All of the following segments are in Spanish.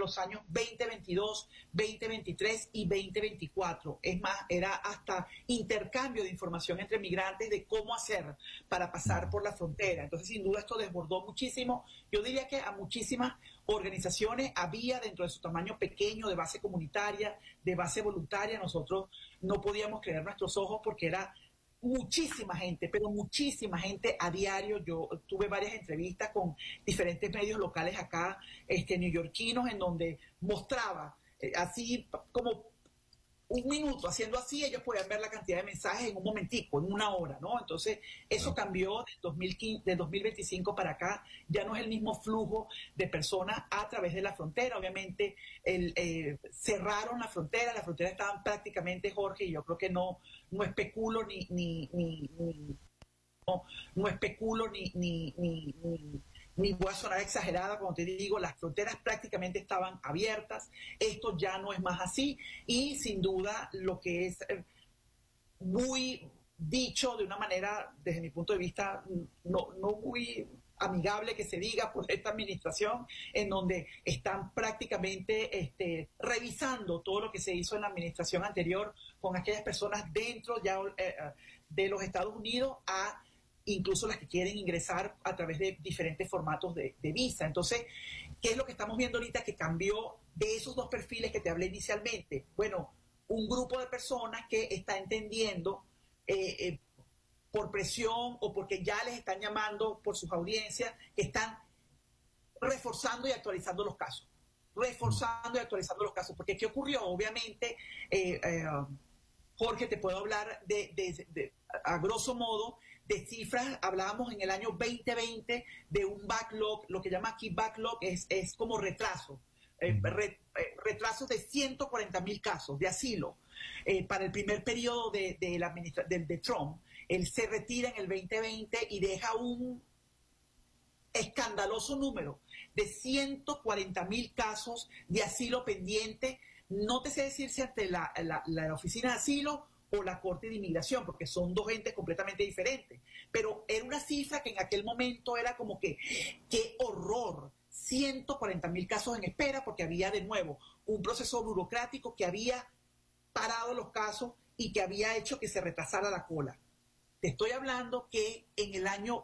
los años 2022, 2023 y 2024. Es más, era hasta intercambio de información entre migrantes de cómo hacer para pasar por la frontera. Entonces, sin duda, esto desbordó muchísimo. Yo diría que a muchísimas organizaciones había, dentro de su tamaño pequeño, de base comunitaria, de base voluntaria. Nosotros no podíamos creer nuestros ojos porque era muchísima gente, pero muchísima gente a diario. Yo tuve varias entrevistas con diferentes medios locales acá, neoyorquinos, en donde mostraba así como un minuto, haciendo así, ellos podían ver la cantidad de mensajes en un momentico, en una hora, ¿no? Entonces, eso cambió de 2015, de 2025 para acá. Ya no es el mismo flujo de personas a través de la frontera. Obviamente, cerraron la frontera. Las fronteras estaban prácticamente, Jorge, y yo creo que no especulo no especulo ni voy a sonar exagerada cuando te digo, las fronteras prácticamente estaban abiertas. Esto ya no es más así, y sin duda lo que es muy dicho de una manera, desde mi punto de vista, no muy amigable que se diga por esta administración, en donde están prácticamente revisando todo lo que se hizo en la administración anterior con aquellas personas dentro ya de los Estados Unidos, a incluso las que quieren ingresar a través de diferentes formatos de visa. Entonces, ¿qué es lo que estamos viendo ahorita que cambió de esos dos perfiles que te hablé inicialmente? Bueno, un grupo de personas que está entendiendo por presión o porque ya les están llamando por sus audiencias, que están reforzando y actualizando los casos. Porque ¿qué ocurrió? Obviamente, Jorge, te puedo hablar a grosso modo, de cifras. Hablábamos en el año 2020 de un backlog. Lo que llama aquí backlog es como retraso. Retrasos de 140,000 casos de asilo para el primer periodo de Trump. Él se retira en el 2020 y deja un escandaloso número de 140,000 casos de asilo pendiente. No te sé decir si ante la Oficina de Asilo o la Corte de Inmigración, porque son dos entes completamente diferentes. Pero era una cifra que en aquel momento era como que, ¡qué horror! 140,000 casos en espera, porque había de nuevo un proceso burocrático que había parado los casos y que había hecho que se retrasara la cola. Te estoy hablando que en el año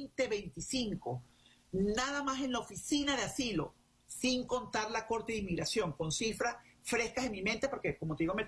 2025, nada más en la Oficina de Asilo, sin contar la Corte de Inmigración, con cifras frescas en mi mente, porque como te digo,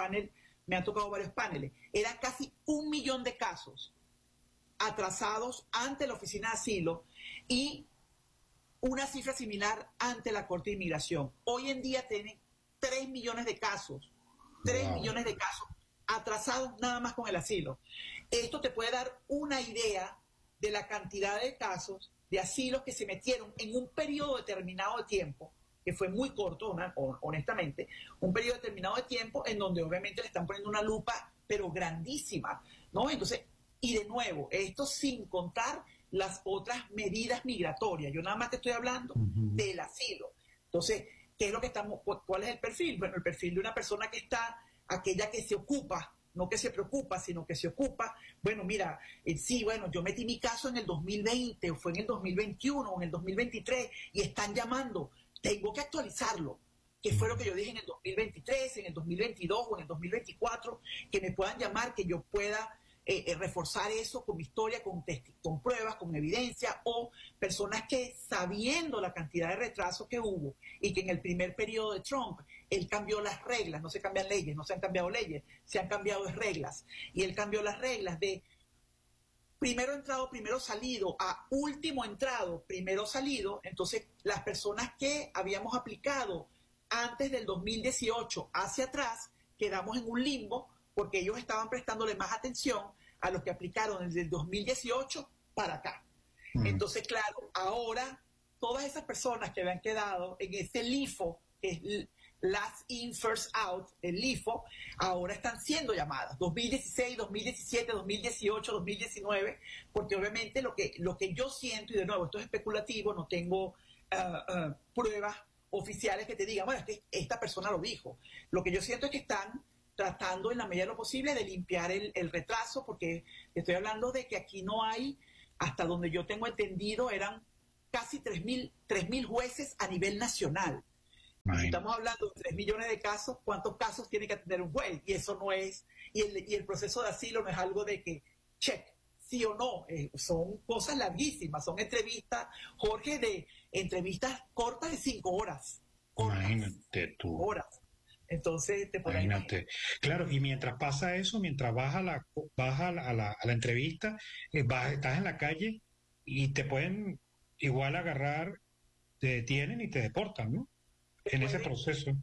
me han tocado varios paneles, era casi 1 millón de casos atrasados ante la Oficina de Asilo y una cifra similar ante la Corte de Inmigración. Hoy en día tienen 3 millones de casos, 3 millones de casos atrasados nada más con el asilo. Esto te puede dar una idea de la cantidad de casos de asilos que se metieron en un periodo determinado de tiempo, que fue muy corto, honestamente, un periodo determinado de tiempo en donde obviamente le están poniendo una lupa, pero grandísima, ¿no? Entonces, y de nuevo, esto sin contar las otras medidas migratorias. Yo nada más te estoy hablando del asilo. Entonces, ¿qué es lo que cuál es el perfil? Bueno, el perfil de una persona que está, aquella que se ocupa, no que se preocupa, sino que se ocupa. Bueno, mira, sí, bueno, yo metí mi caso en el 2020, o fue en el 2021, o en el 2023, y están llamando. Tengo que actualizarlo. ¿Qué fue lo que yo dije en el 2023, en el 2022 o en el 2024? Que me puedan llamar, que yo pueda reforzar eso con mi historia, con pruebas, con evidencia, o personas que, sabiendo la cantidad de retrasos que hubo y que en el primer periodo de Trump él cambió las reglas. No se cambian leyes, no se han cambiado leyes, se han cambiado reglas, y él cambió las reglas de primero entrado, primero salido, a último entrado, primero salido. Entonces, las personas que habíamos aplicado antes del 2018 hacia atrás, quedamos en un limbo porque ellos estaban prestándole más atención a los que aplicaron desde el 2018 para acá. Entonces, claro, ahora todas esas personas que habían quedado en ese LIFO, que es Last In, First Out, el LIFO, ahora están siendo llamadas 2016, 2017, 2018, 2019, porque obviamente lo que yo siento, y de nuevo, esto es especulativo, no tengo pruebas oficiales que te digan, bueno, es que esta persona lo dijo. Lo que yo siento es que están tratando en la medida de lo posible de limpiar el retraso, porque estoy hablando de que aquí no hay, hasta donde yo tengo entendido, eran casi 3,000 jueces a nivel nacional. Y si estamos hablando de 3 millones de casos, ¿cuántos casos tiene que atender un juez? Y eso no es, y el proceso de asilo no es algo de que, check, sí o no, son cosas larguísimas, son entrevistas, Jorge, de entrevistas cortas de 5 horas. Cortas, Imagínate tú. horas. Entonces te podrás Imagínate. imaginar. Claro, y mientras pasa eso, mientras vas a la entrevista, estás en la calle y te pueden igual agarrar, te detienen y te deportan, ¿no? Te En ese pueden, proceso.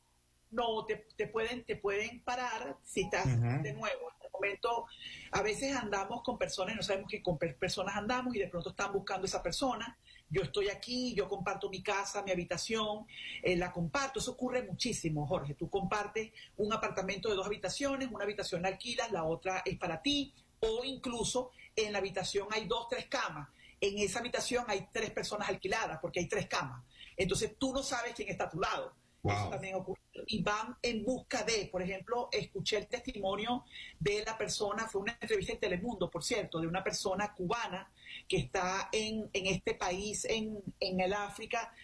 no, te pueden parar si estás Ujú. de nuevo. En el momento, a veces andamos con personas, no sabemos que con personas andamos y de pronto están buscando esa persona. Yo estoy aquí, yo comparto mi casa, mi habitación, la comparto. Eso ocurre muchísimo, Jorge. Tú compartes un apartamento de 2 habitaciones, una habitación la alquilas, la otra es para ti, o incluso en la habitación hay 2, 3 camas. En esa habitación hay 3 personas alquiladas porque hay 3 camas. Entonces tú no sabes quién está a tu lado. Eso Wow. también ocurre. Y van en busca de, por ejemplo, escuché el testimonio de la persona, fue una entrevista en Telemundo, por cierto, de una persona cubana que está en este país, en el África,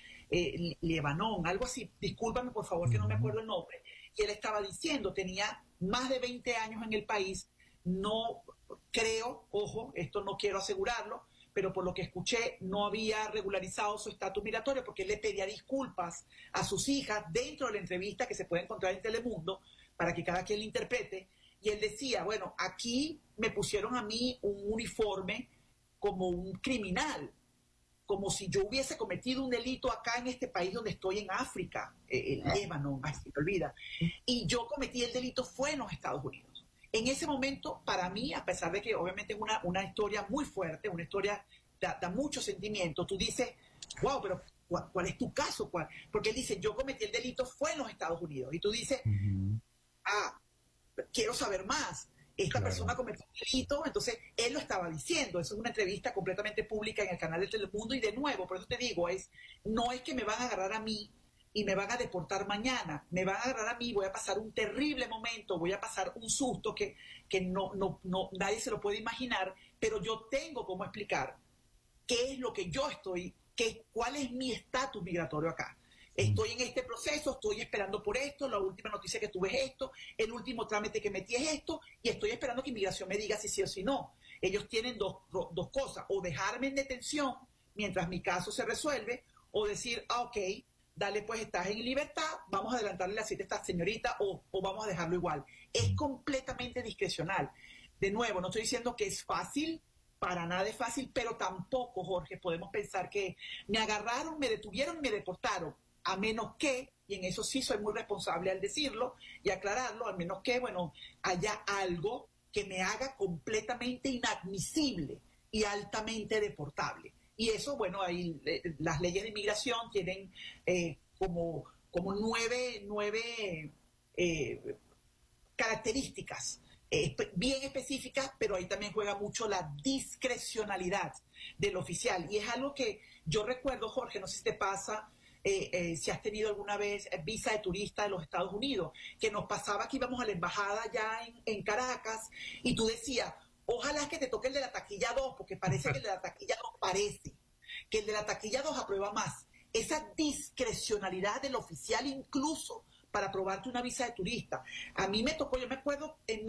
Lebanón, algo así. Discúlpame, por favor, que no me Ujú. acuerdo el nombre. Y él estaba diciendo, tenía más de 20 años en el país, no creo, ojo, esto no quiero asegurarlo, pero por lo que escuché no había regularizado su estatus migratorio porque él le pedía disculpas a sus hijas dentro de la entrevista que se puede encontrar en Telemundo para que cada quien la interprete. Y él decía, bueno, aquí me pusieron a mí un uniforme como un criminal, como si yo hubiese cometido un delito acá en este país donde estoy en África, el Ah, Líbano, ay, se me olvida. Y yo cometí el delito fue en los Estados Unidos. En ese momento, para mí, a pesar de que obviamente es una historia muy fuerte, una historia da mucho sentimiento, tú dices, wow, pero ¿cuál es tu caso? ¿Cuál? Porque él dice, yo cometí el delito fue en los Estados Unidos. Y tú dices, ujú. ah, quiero saber más. Esta Claro. persona cometió un delito, entonces él lo estaba diciendo. Eso es una entrevista completamente pública en el canal de Telemundo y de nuevo, por eso te digo, no es que me van a agarrar a mí y me van a deportar mañana, me van a agarrar a mí, voy a pasar un terrible momento, voy a pasar un susto que nadie se lo puede imaginar, pero yo tengo cómo explicar qué es lo que yo estoy, cuál es mi estatus migratorio acá. Mm. Estoy en este proceso, estoy esperando por esto, la última noticia que tuve es esto, el último trámite que metí es esto, y estoy esperando que inmigración me diga si sí o si no. Ellos tienen dos cosas, o dejarme en detención mientras mi caso se resuelve, o decir, ok, dale pues estás en libertad, vamos a adelantarle la cita a esta señorita, o vamos a dejarlo igual. Es completamente discrecional. De nuevo, no estoy diciendo que es fácil, para nada es fácil, pero tampoco, Jorge, podemos pensar que me agarraron, me detuvieron y me deportaron, a menos que, y en eso sí soy muy responsable al decirlo y aclararlo, a menos que, bueno, haya algo que me haga completamente inadmisible y altamente deportable. Y eso, bueno, ahí las leyes de inmigración tienen como nueve eh, características bien específicas, pero ahí también juega mucho la discrecionalidad del oficial. Y es algo que yo recuerdo, Jorge, no sé si te pasa, si has tenido alguna vez visa de turista de los Estados Unidos, que nos pasaba que íbamos a la embajada ya en Caracas y tú decías, ojalá que te toque el de la taquilla 2 porque parece que el de la taquilla 2 parece, que el de la taquilla 2 aprueba más. Esa discrecionalidad del oficial incluso para aprobarte una visa de turista. A mí me tocó, yo me acuerdo en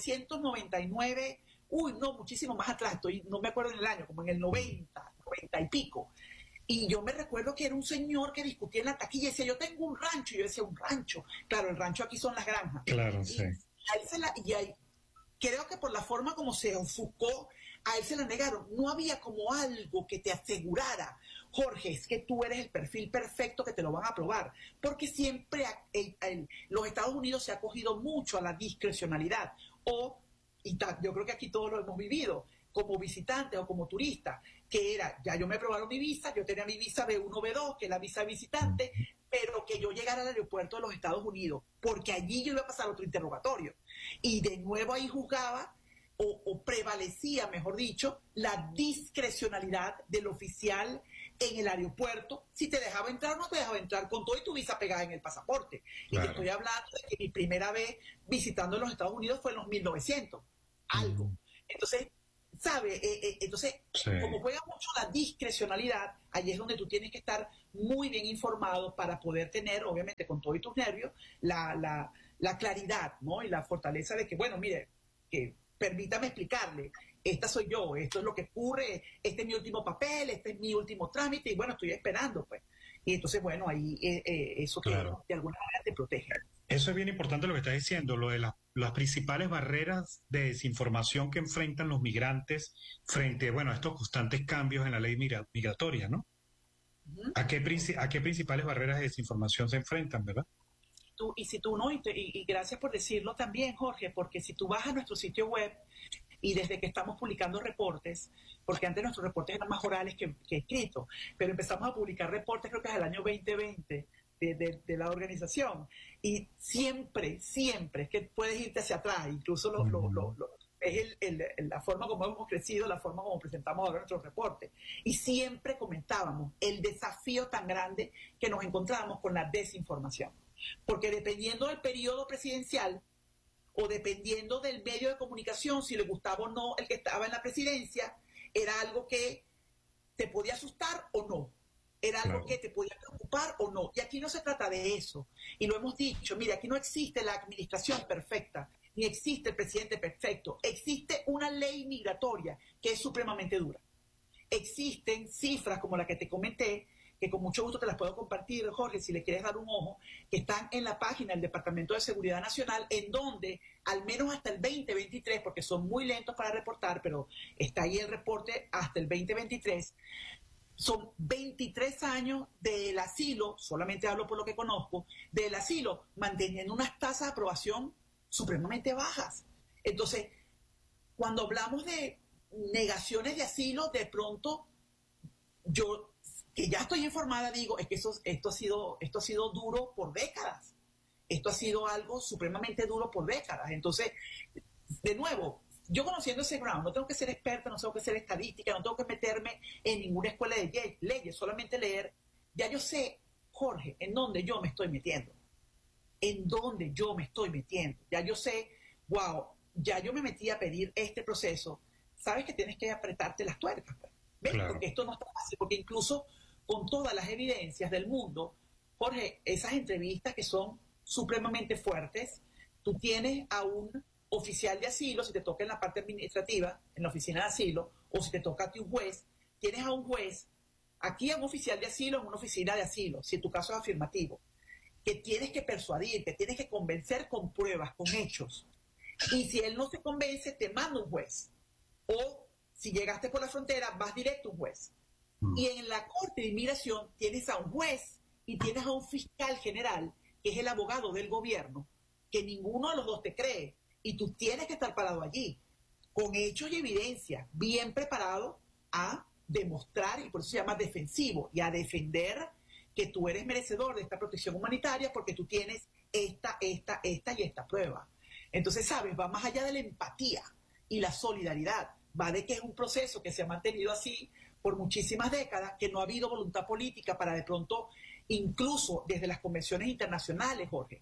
1999, uy, no, muchísimo más atrás, no me acuerdo en el año, como en el 90 y pico. Y yo me recuerdo que era un señor que discutía en la taquilla y decía, yo tengo un rancho. Y yo decía, un rancho. Claro, el rancho aquí son las granjas. Claro, sí. Y creo que por la forma como se ofuscó, a él se la negaron. No había como algo que te asegurara, Jorge, es que tú eres el perfil perfecto que te lo van a aprobar. Porque siempre los Estados Unidos se ha cogido mucho a la discrecionalidad. Yo creo que aquí todos lo hemos vivido, como visitante o como turista, que era, ya yo me aprobaron mi visa, yo tenía mi visa B1, B2, que es la visa de visitante, pero que yo llegara al aeropuerto de los Estados Unidos, porque allí yo iba a pasar otro interrogatorio. Y de nuevo ahí juzgaba o prevalecía, mejor dicho, la discrecionalidad del oficial en el aeropuerto, si te dejaba entrar o no te dejaba entrar, con todo y tu visa pegada en el pasaporte. Y te Claro. estoy hablando de que mi primera vez visitando los Estados Unidos fue en los 1900, Ujú. algo. Entonces, ¿Sabe? Entonces, Sí. como juega mucho la discrecionalidad, allí es donde tú tienes que estar muy bien informado para poder tener, obviamente, con todos tus nervios, la claridad, ¿no? Y la fortaleza de que, bueno, mire, que permítame explicarle, esta soy yo, esto es lo que ocurre, este es mi último papel, este es mi último trámite, y bueno, estoy esperando, pues. Y entonces, bueno, ahí eso Claro. de alguna manera te protege. Eso es bien importante lo que estás diciendo, lo de las principales barreras de desinformación que enfrentan los migrantes frente, bueno, a estos constantes cambios en la ley migratoria, ¿no? Ujú. ¿A qué principales barreras de desinformación se enfrentan, verdad? Y si tú no, y gracias por decirlo también, Jorge, porque si tú vas a nuestro sitio web y desde que estamos publicando reportes, porque antes nuestros reportes eran más orales que escritos, pero empezamos a publicar reportes creo que es el año 2020 de la organización, y siempre, siempre es que puedes irte hacia atrás, incluso es la forma como hemos crecido, la forma como presentamos ahora nuestros reportes. Y siempre comentábamos el desafío tan grande que nos encontrábamos con la desinformación. Porque dependiendo del periodo presidencial o dependiendo del medio de comunicación, si le gustaba o no el que estaba en la presidencia, era algo que te podía asustar o no. Era algo Claro. que te podía preocupar o no. Y aquí no se trata de eso. Y lo hemos dicho, mira, aquí no existe la administración perfecta, ni existe el presidente perfecto. Existe una ley migratoria que es supremamente dura. Existen cifras como la que te comenté, que con mucho gusto te las puedo compartir, Jorge, si le quieres dar un ojo, que están en la página del Departamento de Seguridad Nacional, en donde al menos hasta el 2023, porque son muy lentos para reportar, pero está ahí el reporte hasta el 2023, son 23 años del asilo, solamente hablo por lo que conozco, del asilo, manteniendo unas tasas de aprobación supremamente bajas. Entonces, cuando hablamos de negaciones de asilo, de pronto yo, que ya estoy informada, digo, es que esto ha sido duro por décadas. Esto ha sido algo supremamente duro por décadas. Entonces, de nuevo, yo conociendo ese ground, no tengo que ser experta, no tengo que ser estadística, no tengo que meterme en ninguna escuela de leyes, solamente leer. Ya yo sé, Jorge, en dónde yo me estoy metiendo. En dónde yo me estoy metiendo. Ya yo sé, wow, ya yo me metí a pedir este proceso. Sabes que tienes que apretarte las tuercas, pues. ¿Ves? Claro. Porque esto no está fácil, porque incluso con todas las evidencias del mundo, Jorge, esas entrevistas que son supremamente fuertes, tú tienes a un oficial de asilo, si te toca en la parte administrativa, en la oficina de asilo, o si te toca a ti un juez, tienes a un juez, aquí a un oficial de asilo en una oficina de asilo, si tu caso es afirmativo, que tienes que persuadir, que tienes que convencer con pruebas, con hechos. Y si él no se convence, te manda un juez. O si llegaste por la frontera, vas directo a un juez. Y en la Corte de Inmigración tienes a un juez y tienes a un fiscal general, que es el abogado del gobierno, que ninguno de los dos te cree. Y tú tienes que estar parado allí, con hechos y evidencia, bien preparado a demostrar, y por eso se llama defensivo, y a defender que tú eres merecedor de esta protección humanitaria porque tú tienes esta y esta prueba. Entonces, ¿sabes? Va más allá de la empatía y la solidaridad. Va de que es un proceso que se ha mantenido así por muchísimas décadas, que no ha habido voluntad política para de pronto, incluso desde las convenciones internacionales, Jorge,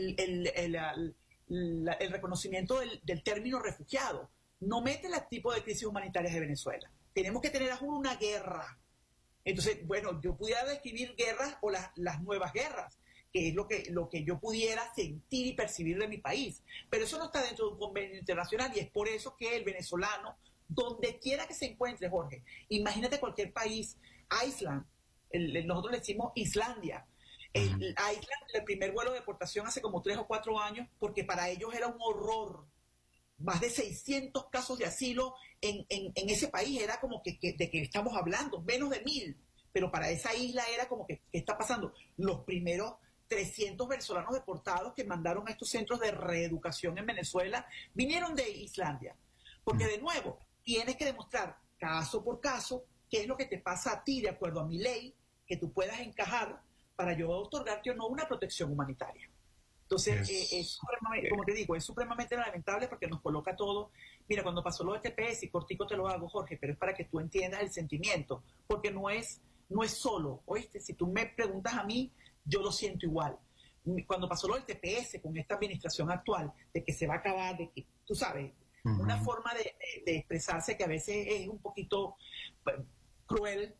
el reconocimiento del término refugiado no mete el tipo de crisis humanitarias de Venezuela. Tenemos que tener aún una guerra. Entonces, bueno, yo pudiera describir guerras o las nuevas guerras, que es lo que yo pudiera sentir y percibir de mi país. Pero eso no está dentro de un convenio internacional y es por eso que el venezolano, donde quiera que se encuentre, Jorge, imagínate cualquier país, Island, nosotros le decimos Islandia. Island, el primer vuelo de deportación hace como 3 o 4 años, porque para ellos era un horror. Más de 600 casos de asilo en ese país, era como de que estamos hablando, menos de 1000, pero para esa isla era como que, ¿qué está pasando? Los primeros 300 venezolanos deportados que mandaron a estos centros de reeducación en Venezuela vinieron de Islandia, porque de nuevo, tienes que demostrar caso por caso qué es lo que te pasa a ti de acuerdo a mi ley, que tú puedas encajar para yo otorgarte o no una protección humanitaria. Entonces, como te digo, es supremamente lamentable porque nos coloca todo. Mira, cuando pasó lo de TPS, y cortico te lo hago, Jorge, pero es para que tú entiendas el sentimiento, porque no es solo, ¿oíste? Si tú me preguntas a mí, yo lo siento igual. Cuando pasó lo del TPS con esta administración actual, de que se va a acabar, de que, tú sabes, una forma de expresarse que a veces es un poquito cruel.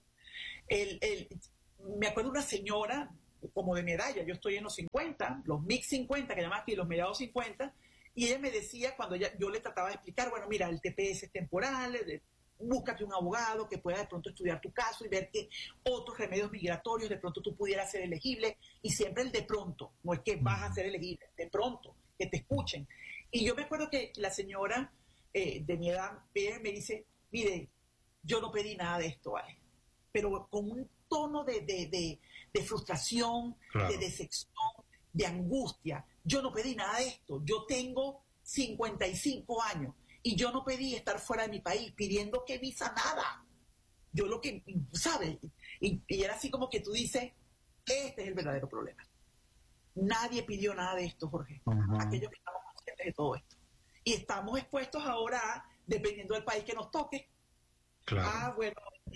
Me acuerdo de una señora como de mi edad, yo estoy en los 50, los mid 50, que llaman aquí, los mediados 50, y ella me decía, cuando yo le trataba de explicar, bueno, mira, el TPS es temporal, búscate un abogado que pueda de pronto estudiar tu caso y ver que otros remedios migratorios de pronto tú pudieras ser elegible, y siempre el de pronto, no es que vas a ser elegible, de pronto, que te escuchen. Y yo me acuerdo que la señora de mi edad me dice, mire, yo no pedí nada de esto, ¿vale? Pero con un tono de frustración, claro, de decepción, de angustia. Yo no pedí nada de esto. Yo tengo 55 años y yo no pedí estar fuera de mi país pidiendo que visa nada. Yo lo que, ¿sabes? Y era así como que tú dices, este es el verdadero problema. Nadie pidió nada de esto, Jorge. Aquellos que estamos conscientes de todo esto. Y estamos expuestos ahora a, dependiendo del país que nos toque, claro, bueno,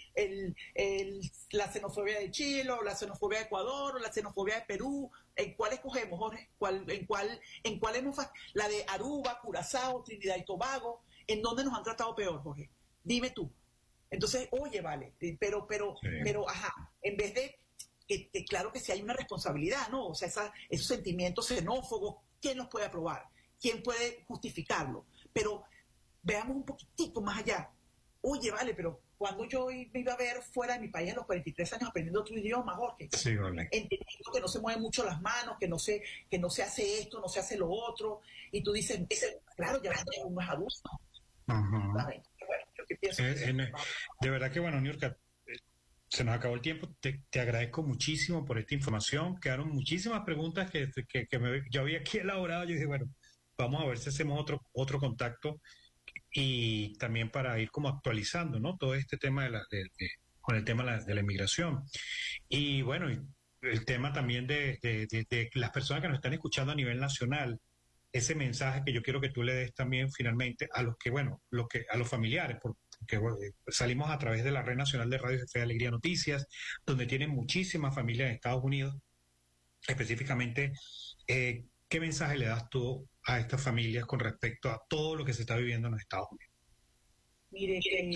la xenofobia de Chile, o la xenofobia de Ecuador, o la xenofobia de Perú. ¿En cuál escogemos, Jorge? ¿En cuál hemos... La de Aruba, Curazao, Trinidad y Tobago? ¿En dónde nos han tratado peor, Jorge? Dime tú. Entonces, oye, vale, pero, ajá, en vez de... Que claro que sí hay una responsabilidad, ¿no? O sea, esos sentimientos xenófobos, ¿quién los puede aprobar? ¿Quién puede justificarlo? Pero veamos un poquitico más allá. Oye, vale, pero cuando yo me iba a ver fuera de mi país a los 43 años aprendiendo otro idioma, Jorge, sí, vale, entendiendo que no se mueven mucho las manos, que no se hace esto, no se hace lo otro, y tú dices, claro, ya uno es adulto. ¿Sabes? Bueno, yo qué pienso. De verdad que, bueno, Niurka, se nos acabó el tiempo. Te agradezco muchísimo por esta información. Quedaron muchísimas preguntas que yo había aquí elaborado. Yo dije, bueno, vamos a ver si hacemos otro contacto, y también para ir como actualizando, ¿no? Todo este tema con el tema de la inmigración. Y bueno, el tema también de las personas que nos están escuchando a nivel nacional, ese mensaje que yo quiero que tú le des también finalmente a los que, bueno, a los familiares, porque salimos a través de la Red Nacional de Radio Fe y Alegría Noticias, donde tienen muchísimas familias en Estados Unidos. Específicamente, ¿qué mensaje le das tú a estas familias con respecto a todo lo que se está viviendo en los Estados Unidos? Mire,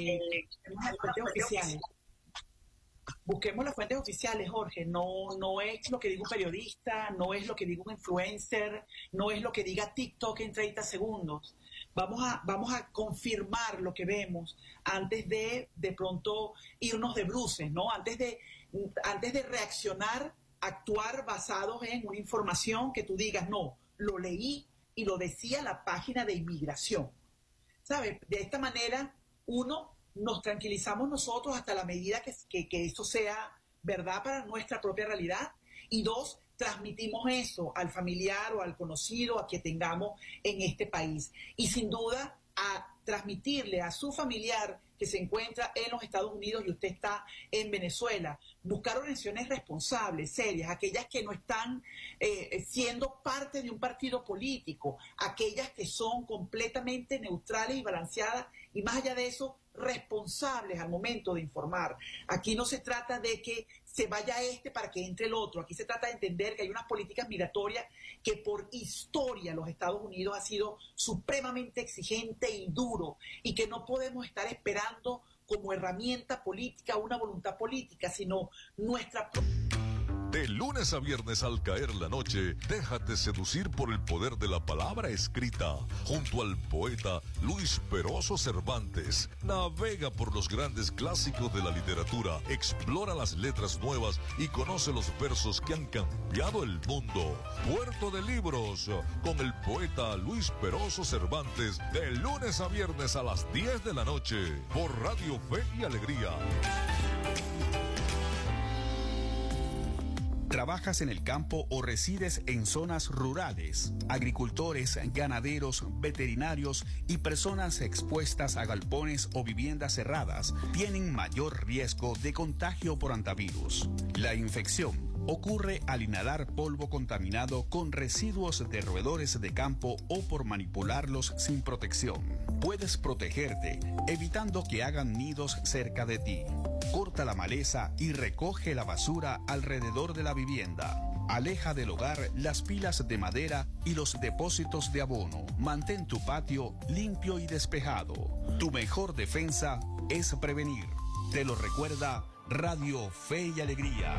busquemos las fuentes oficiales, Jorge. No es lo que diga un periodista, no es lo que diga un influencer, no es lo que diga TikTok en 30 segundos. Vamos a confirmar lo que vemos antes de pronto irnos de bruces, ¿no? Antes de reaccionar, actuar basados en una información que tú digas, no, lo leí y lo decía la página de inmigración. ¿Sabes? De esta manera, uno, nos tranquilizamos nosotros hasta la medida que esto sea verdad para nuestra propia realidad, y dos, transmitimos eso al familiar o al conocido a que tengamos en este país. Y sin duda, a transmitirle a su familiar que se encuentra en los Estados Unidos y usted está en Venezuela, buscar organizaciones responsables, serias, aquellas que no están siendo parte de un partido político, aquellas que son completamente neutrales y balanceadas, y más allá de eso, responsables al momento de informar. Aquí no se trata de que se vaya para que entre el otro. Aquí se trata de entender que hay unas políticas migratorias que por historia los Estados Unidos ha sido supremamente exigente y duro, y que no podemos estar esperando como herramienta política una voluntad política, sino nuestra propia. De lunes a viernes al caer la noche, déjate seducir por el poder de la palabra escrita. Junto al poeta Luis Peroso Cervantes, navega por los grandes clásicos de la literatura, explora las letras nuevas y conoce los versos que han cambiado el mundo. Puerto de Libros, con el poeta Luis Peroso Cervantes, de lunes a viernes a las 10 de la noche, por Radio Fe y Alegría. ¿Trabajas en el campo o resides en zonas rurales? Agricultores, ganaderos, veterinarios y personas expuestas a galpones o viviendas cerradas tienen mayor riesgo de contagio por hantavirus. La infección ocurre al inhalar polvo contaminado con residuos de roedores de campo o por manipularlos sin protección. Puedes protegerte evitando que hagan nidos cerca de ti. Corta la maleza y recoge la basura alrededor de la vivienda. Aleja del hogar las pilas de madera y los depósitos de abono. Mantén tu patio limpio y despejado. Tu mejor defensa es prevenir. Te lo recuerda Radio Fe y Alegría.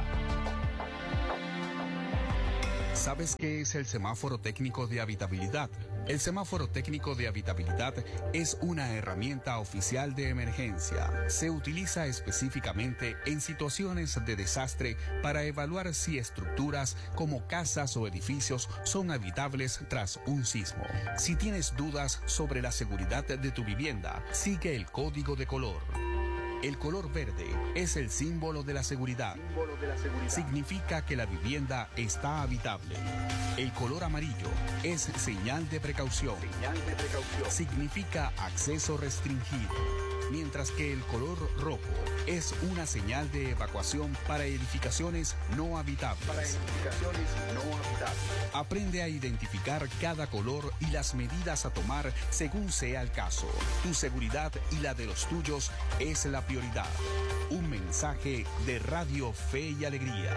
¿Sabes qué es el semáforo técnico de habitabilidad? El semáforo técnico de habitabilidad es una herramienta oficial de emergencia. Se utiliza específicamente en situaciones de desastre para evaluar si estructuras como casas o edificios son habitables tras un sismo. Si tienes dudas sobre la seguridad de tu vivienda, sigue el código de color. El color verde es el símbolo de la seguridad. Significa que la vivienda está habitable. El color amarillo es señal de precaución. Significa acceso restringido. Mientras que el color rojo es una señal de evacuación para edificaciones no habitables. Aprende a identificar cada color y las medidas a tomar según sea el caso. Tu seguridad y la de los tuyos es la prioridad. Un mensaje de Radio Fe y Alegría.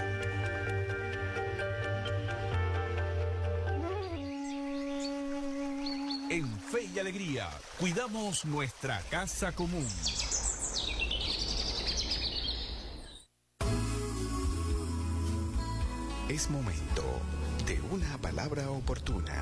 En Fe y Alegría, cuidamos nuestra casa común. Es momento de una palabra oportuna.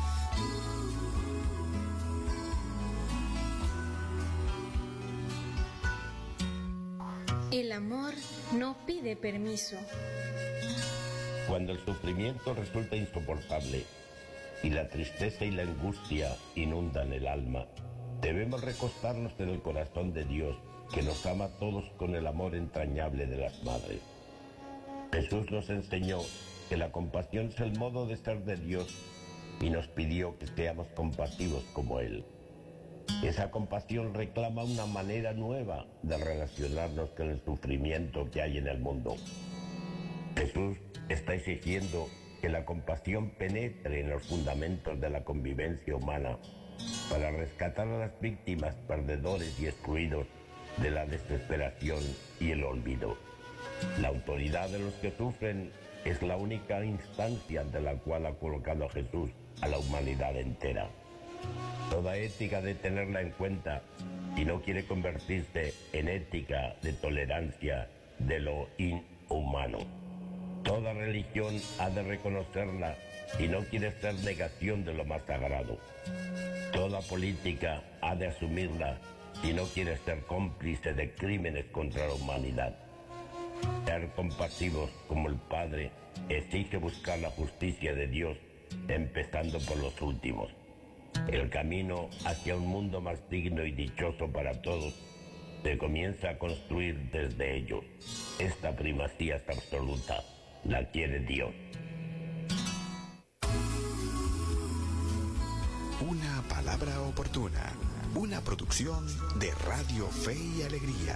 El amor no pide permiso. Cuando el sufrimiento resulta insoportable y la tristeza y la angustia inundan el alma, debemos recostarnos en el corazón de Dios, que nos ama a todos con el amor entrañable de las madres. Jesús nos enseñó que la compasión es el modo de ser de Dios y nos pidió que seamos compasivos como Él. Esa compasión reclama una manera nueva de relacionarnos con el sufrimiento que hay en el mundo. Jesús está exigiendo que la compasión penetre en los fundamentos de la convivencia humana para rescatar a las víctimas, perdedores y excluidos de la desesperación y el olvido. La autoridad de los que sufren es la única instancia de la cual ha colocado a Jesús a la humanidad entera. Toda ética de tenerla en cuenta y no quiere convertirse en ética de tolerancia de lo inhumano. Toda religión ha de reconocerla y no quiere ser negación de lo más sagrado. Toda política ha de asumirla y no quiere ser cómplice de crímenes contra la humanidad. Ser compasivos como el Padre exige buscar la justicia de Dios, empezando por los últimos. El camino hacia un mundo más digno y dichoso para todos se comienza a construir desde ellos. Esta primacía es absoluta, la quiere Dios. Una palabra oportuna, una producción de Radio Fe y Alegría.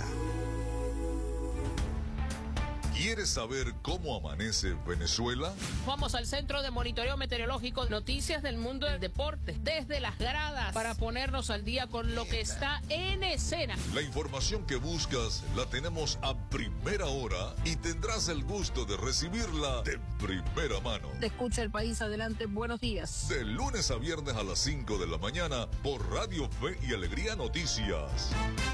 ¿Quieres saber cómo amanece Venezuela? Vamos al Centro de Monitoreo Meteorológico, noticias del mundo del deporte, desde las gradas, para ponernos al día con lo que está en escena. La información que buscas la tenemos a primera hora y tendrás el gusto de recibirla de primera mano. Te escucha el país, adelante, buenos días. De lunes a viernes a las 5 de la mañana por Radio Fe y Alegría Noticias.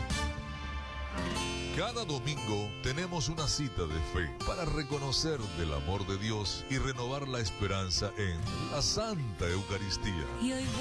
Cada domingo tenemos una cita de fe para reconocer del amor de Dios y renovar la esperanza en la Santa Eucaristía. Y hoy